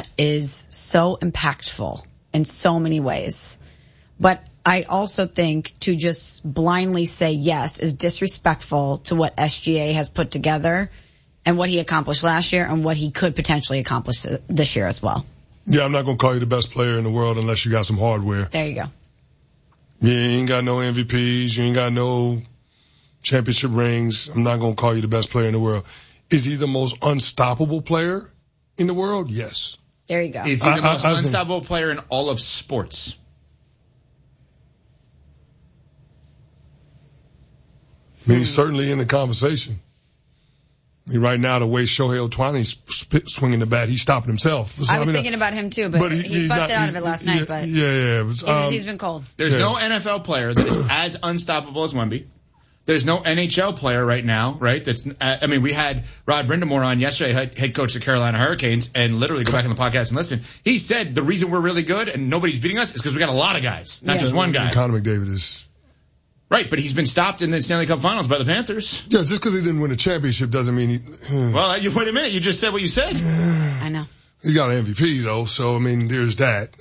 Wembanyama is so impactful in so many ways. But I also think to just blindly say yes is disrespectful to what SGA has put together and what he accomplished last year and what he could potentially accomplish this year as well. Yeah, I'm not going to call you the best player in the world unless you got some hardware. There you go. Yeah, you ain't got no MVPs. You ain't got no championship rings. I'm not going to call you the best player in the world. Is he the most unstoppable player in the world? Yes. There you go. Is he the most unstoppable player in all of sports? I mean, he's certainly in the conversation. I mean, right now, the way Shohei Ohtani's swinging the bat, he's stopping himself. I was thinking about him too, but he busted out of it last night. But he's been cold. There's no NFL player that is as unstoppable as Wemby. There's no NHL player right now, right? We had Rod Brindamore on yesterday, head coach of the Carolina Hurricanes, and literally go back on the podcast and listen. He said the reason we're really good and nobody's beating us is because we got a lot of guys, not just one guy. Connor McDavid is... Right, but he's been stopped in the Stanley Cup Finals by the Panthers. Yeah, just because he didn't win a championship doesn't mean he... Well, wait a minute. You just said what you said. I know. He got an MVP, though, so, I mean, there's that.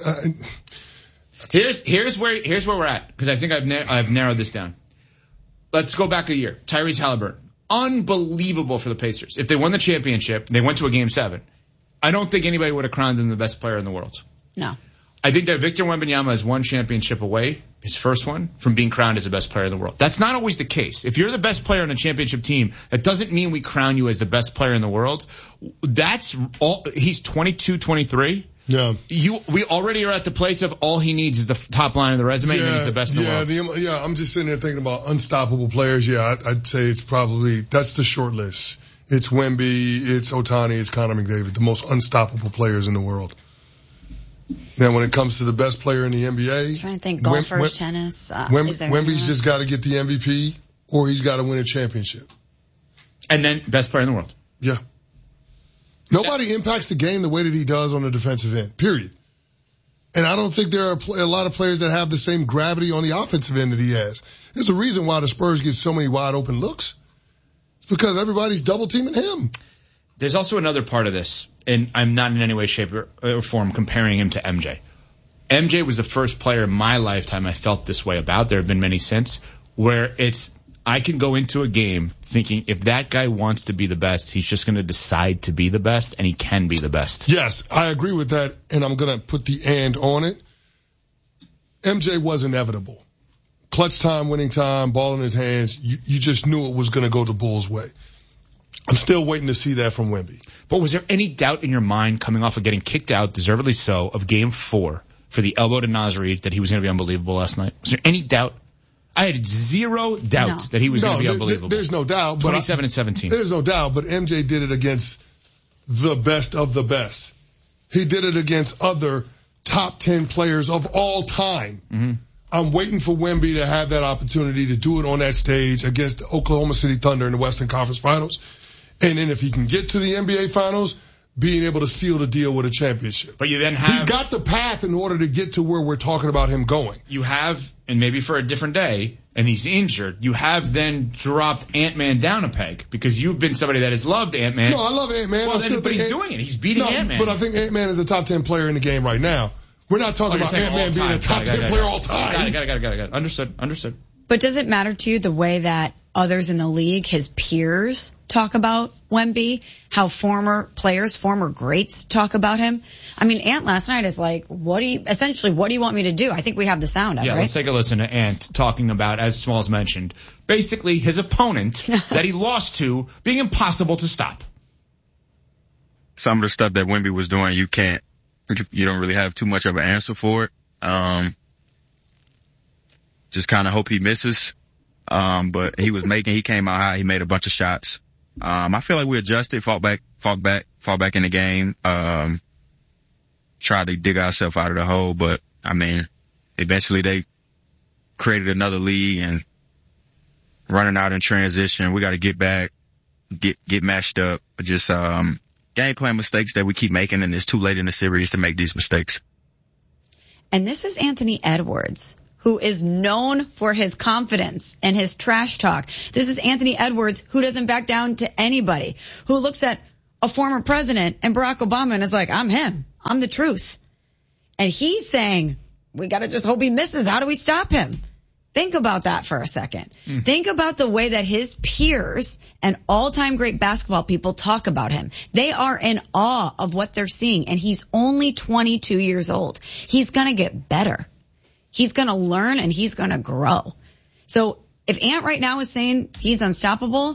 Here's where we're at, because I think I've narrowed this down. Let's go back a year. Tyrese Halliburton. Unbelievable for the Pacers. If they won the championship, they went to a Game 7. I don't think anybody would have crowned him the best player in the world. No. I think that Victor Wembanyama is one championship away, his first one, from being crowned as the best player in the world. That's not always the case. If you're the best player on a championship team, that doesn't mean we crown you as the best player in the world. That's all. He's 22, 23. Yeah. We already are at the place of all he needs is the top line of the resume, and then he's the best in the world. I'm just sitting there thinking about unstoppable players. Yeah, I'd say it's probably, that's the short list. It's Wemby, it's Ohtani, it's Connor McDavid, the most unstoppable players in the world. Now, when it comes to the best player in the NBA, I'm trying to think golfers, tennis. Wemby's just got to get the MVP, or he's got to win a championship. And then best player in the world. Yeah. Nobody impacts the game the way that he does on the defensive end, period. And I don't think there are a lot of players that have the same gravity on the offensive end that he has. There's a reason why the Spurs get so many wide open looks. It's because everybody's double teaming him. There's also another part of this, and I'm not in any way, shape, or form comparing him to MJ. MJ was the first player in my lifetime I felt this way about. There have been many since, where I can go into a game thinking if that guy wants to be the best, he's just going to decide to be the best, and he can be the best. Yes, I agree with that, and I'm going to put the and on it. MJ was inevitable. Clutch time, winning time, ball in his hands. You just knew it was going to go the Bulls' way. I'm still waiting to see that from Wemby. But was there any doubt in your mind coming off of getting kicked out, deservedly so, of Game 4 for the elbow to Naz Reid that he was going to be unbelievable last night? Was there any doubt? I had zero doubt that he was going to be unbelievable. There's no doubt. 27 and 17. There's no doubt, but MJ did it against the best of the best. He did it against other top 10 players of all time. Mm-hmm. I'm waiting for Wemby to have that opportunity to do it on that stage against the Oklahoma City Thunder in the Western Conference Finals. And then if he can get to the NBA Finals, being able to seal the deal with a championship. But you then have... He's got the path in order to get to where we're talking about him going. You have, and maybe for a different day, and he's injured, you have then dropped Ant-Man down a peg because you've been somebody that has loved Ant-Man. No, I love Ant-Man. Well, but he's doing it. He's beating Ant-Man. But I think Ant-Man is a top 10 player in the game right now. We're not talking about Ant-Man being a top 10 player all time. Got it. Understood. But does it matter to you the way that others in the league, his peers, talk about Wemby? How former players, former greats talk about him? I mean, Ant last night is like, what do you want me to do? I think we have the sound of it, right? Let's take a listen to Ant talking about, as Smalls mentioned, basically his opponent that he lost to being impossible to stop. Some of the stuff that Wemby was doing, you don't really have too much of an answer for it. Just kind of hope he misses. But he came out high. He made a bunch of shots. I feel like we adjusted, fought back in the game, tried to dig ourselves out of the hole. But I mean, eventually they created another lead and running out in transition. We got to get back, get matched up. Just, game plan mistakes that we keep making, and it's too late in the series to make these mistakes. And this is Anthony Edwards, who is known for his confidence and his trash talk. This is Anthony Edwards, who doesn't back down to anybody, who looks at a former president and Barack Obama and is like, I'm him. I'm the truth. And he's saying, we got to just hope he misses. How do we stop him? Think about that for a second. Think about the way that his peers and all-time great basketball people talk about him. They are in awe of what they're seeing, and he's only 22 years old. He's going to get better. He's going to learn, and he's going to grow. So if Ant right now is saying he's unstoppable,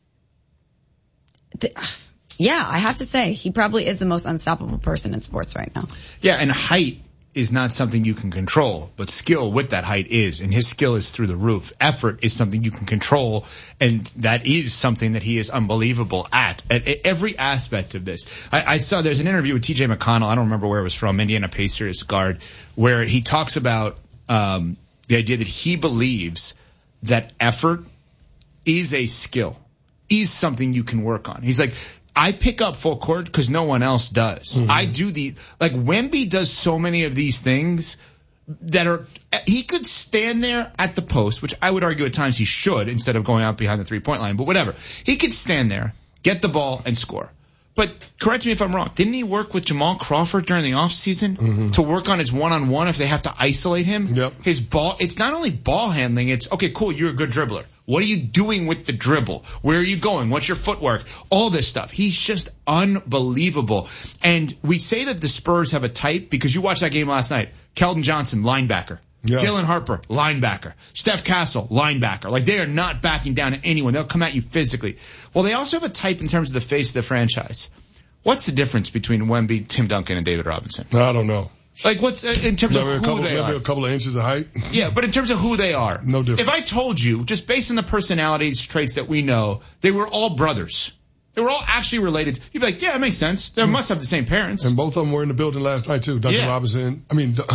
yeah, I have to say he probably is the most unstoppable person in sports right now. Yeah, and height is not something you can control, but skill with that height is, and his skill is through the roof. Effort is something you can control, and that is something that he is unbelievable at every aspect of this. I saw there's an interview with TJ McConnell, I don't remember where it was from, Indiana Pacers guard, where he talks about the idea that he believes that effort is a skill, is something you can work on. He's like, I pick up full court because no one else does. I do Wemby does so many of these things that he could stand there at the post, which I would argue at times he should instead of going out behind the 3-point line, but whatever. He could stand there, get the ball, and score. But correct me if I'm wrong. Didn't he work with Jamal Crawford during the offseason to work on his one-on-one if they have to isolate him? Yep. His ball, it's not only ball handling, it's, okay, cool, you're a good dribbler. What are you doing with the dribble? Where are you going? What's your footwork? All this stuff. He's just unbelievable. And we say that the Spurs have a type because you watched that game last night. Keldon Johnson, linebacker. Yeah. Dylan Harper, linebacker. Steph Castle, linebacker. Like, they are not backing down at anyone. They'll come at you physically. Well, they also have a type in terms of the face of the franchise. What's the difference between Wemby, Tim Duncan, and David Robinson? I don't know. Like, what's in terms of who they are? Maybe a couple of inches of height. Yeah, but in terms of who they are. No difference. If I told you, just based on the personalities traits that we know, they were all brothers. They were all actually related. You'd be like, yeah, it makes sense. They must have the same parents. And both of them were in the building last night, too. David Robinson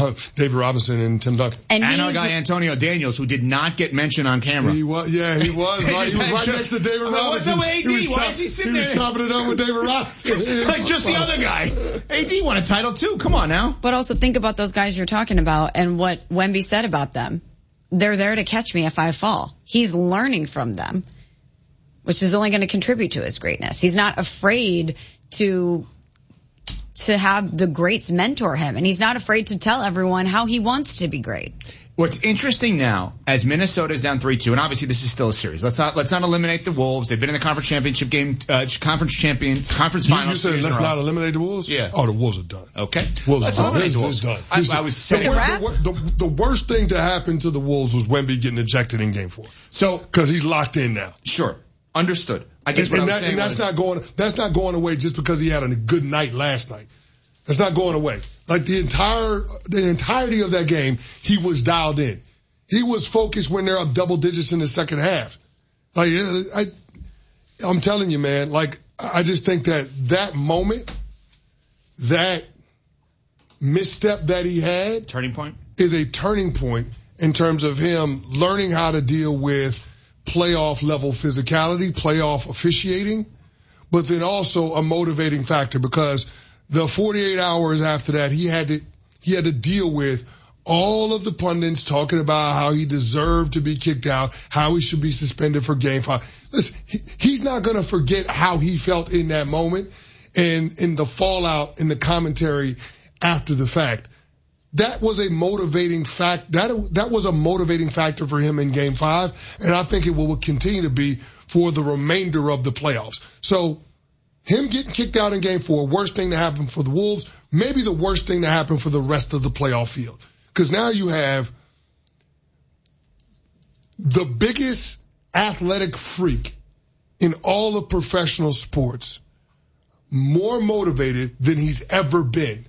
and Tim Duncan. And our guy Antonio Daniels, who did not get mentioned on camera. He was. Right? He was right next to David Robinson. What's up with AD? Why is he sitting there? He was chopping it up with David Robinson. Like just the other guy. AD won a title, too. Come on now. But also think about those guys you're talking about and what Wemby said about them. They're there to catch me if I fall. He's learning from them, which is only going to contribute to his greatness. He's not afraid to have the greats mentor him, and he's not afraid to tell everyone how he wants to be great. What's interesting now, as Minnesota's down 3-2, and obviously this is still a series. Let's not eliminate the Wolves. They've been in the conference championship game, conference finals. You said let's not eliminate the Wolves? Yeah. Oh, the Wolves are done. Okay. Let's eliminate the Wolves. Done. I was saying the worst thing to happen to the Wolves was Wemby getting ejected in Game 4. So, because he's locked in now. Sure. Understood. I guess what I'm saying that's not going away just because he had a good night last night. That's not going away. Like the entirety of that game, he was dialed in. He was focused when they're up double digits in the second half. Like I'm telling you, man. Like I just think that moment, that misstep that he had, turning point, is a turning point in terms of him learning how to deal with playoff level physicality, playoff officiating, but then also a motivating factor because the 48 hours after that, he had to deal with all of the pundits talking about how he deserved to be kicked out, how he should be suspended for Game 5. Listen, he's not going to forget how he felt in that moment and in the fallout in the commentary after the fact. That was a motivating fact. That was a motivating factor for him in Game 5, and I think it will continue to be for the remainder of the playoffs. So him getting kicked out in Game 4, worst thing to happen for the Wolves, maybe the worst thing to happen for the rest of the playoff field. Because now you have the biggest athletic freak in all of professional sports, more motivated than he's ever been.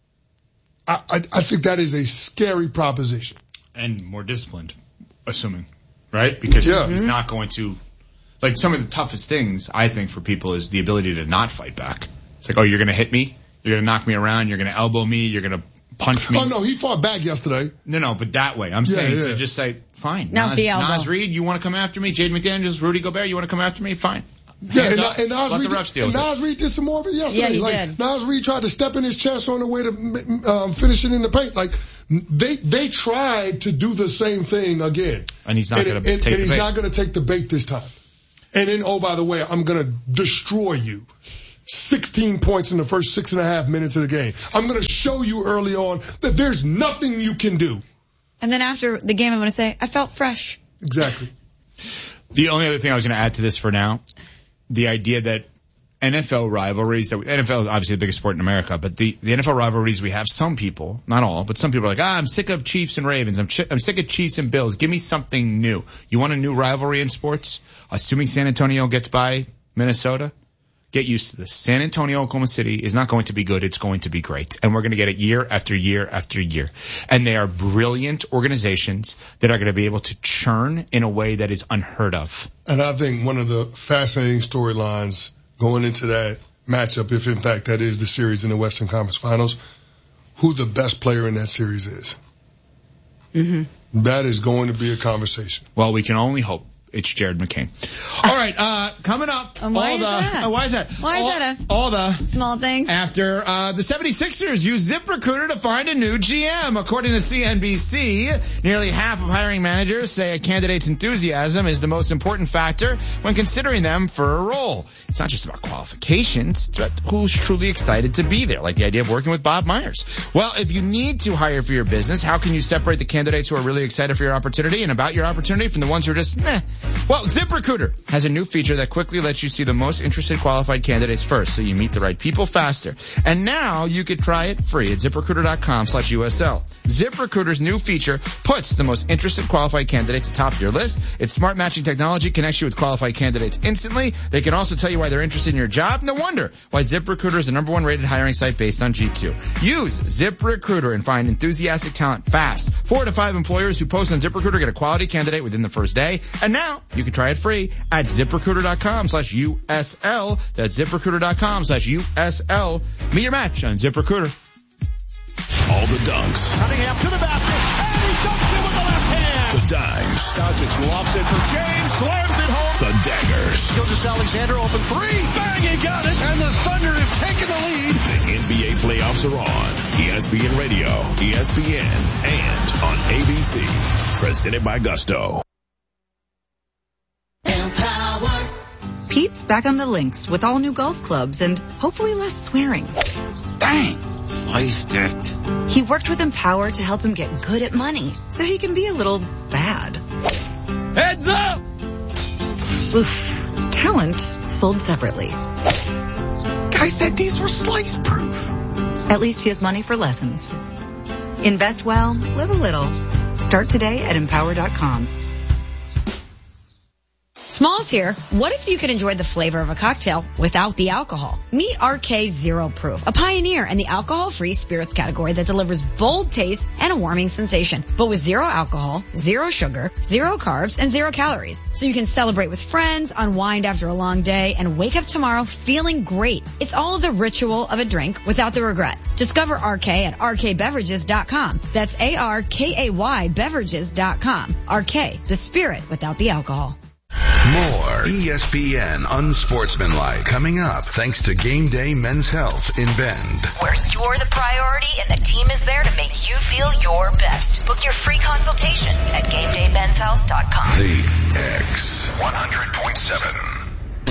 I think that is a scary proposition. And more disciplined, assuming, right? Because he's not going to, like some of the toughest things, I think, for people is the ability to not fight back. It's like, oh, you're going to hit me? You're going to knock me around? You're going to elbow me? You're going to punch me? Oh, no, he fought back yesterday. No, but that way. I'm saying to just say, fine. Nas Reed, you want to come after me? Jaden McDaniels, Rudy Gobert, you want to come after me? Fine. Yeah, and Nas Reed did some more of it yesterday. Yeah, he did. Nas Reed tried to step in his chest on the way to finishing in the paint. Like they tried to do the same thing again. And he's not going to take the bait. And he's not going to take the bait this time. And then, oh, by the way, I'm going to destroy you. 16 points in the first 6.5 minutes of the game. I'm going to show you early on that there's nothing you can do. And then after the game, I'm going to say, I felt fresh. Exactly. The only other thing I was going to add to this for now, the idea that NFL rivalries, NFL is obviously the biggest sport in America, but the NFL rivalries we have, some people, not all, but some people are like, I'm sick of Chiefs and Ravens. I'm sick of Chiefs and Bills. Give me something new. You want a new rivalry in sports? Assuming San Antonio gets by Minnesota, get used to this. San Antonio, Oklahoma City is not going to be good. It's going to be great. And we're going to get it year after year after year. And they are brilliant organizations that are going to be able to churn in a way that is unheard of. And I think one of the fascinating storylines going into that matchup, if in fact that is the series in the Western Conference Finals, who the best player in that series is. Mm-hmm. That is going to be a conversation. Well, we can only hope it's Jared McCain. All right, coming up. Why is that? Why is that? Why is that all the small things? After the 76ers use ZipRecruiter to find a new GM. According to CNBC, nearly half of hiring managers say a candidate's enthusiasm is the most important factor when considering them for a role. It's not just about qualifications, it's about who's truly excited to be there, like the idea of working with Bob Myers. Well, if you need to hire for your business, how can you separate the candidates who are really excited for your opportunity and about your opportunity from the ones who are just, meh? Well, ZipRecruiter has a new feature that quickly lets you see the most interested qualified candidates first, so you meet the right people faster. And now you could try it free at ZipRecruiter.com/USL. ZipRecruiter's new feature puts the most interested qualified candidates atop of your list. Its smart matching technology connects you with qualified candidates instantly. They can also tell you why they're interested in your job. No wonder why ZipRecruiter is the #1 rated hiring site based on G2. Use ZipRecruiter and find enthusiastic talent fast. 4 to 5 employers who post on ZipRecruiter get a quality candidate within the first day. And now you can try it free at ZipRecruiter.com/USL. That's ZipRecruiter.com/USL. Meet your match on ZipRecruiter. All the dunks. Cunningham to the basket, and he dunks it with the left hand. The dimes. Doncic lofts it for James, slams it home. The daggers. Gilgeous-Alexander open three. Bang, he got it. And the Thunder have taken the lead. The NBA playoffs are on. ESPN Radio, ESPN, and on ABC. Presented by Gusto. Pete's back on the links with all new golf clubs and hopefully less swearing. Dang, sliced it. He worked with Empower to help him get good at money so he can be a little bad. Heads up! Oof. Talent sold separately. Guy said these were slice proof. At least he has money for lessons. Invest well, live a little. Start today at Empower.com. Smalls here. What if you could enjoy the flavor of a cocktail without the alcohol? Meet RK Zero Proof, a pioneer in the alcohol-free spirits category that delivers bold taste and a warming sensation, but with 0 alcohol, 0 sugar, 0 carbs, and 0 calories. So you can celebrate with friends, unwind after a long day, and wake up tomorrow feeling great. It's all the ritual of a drink without the regret. Discover RK at rkbeverages.com. That's ARKAY beverages.com. RK, the spirit without the alcohol. More ESPN Unsportsmanlike coming up thanks to Game Day Men's Health in Bend. Where you're the priority and the team is there to make you feel your best. Book your free consultation at GameDayMen'sHealth.com. The X 100.7.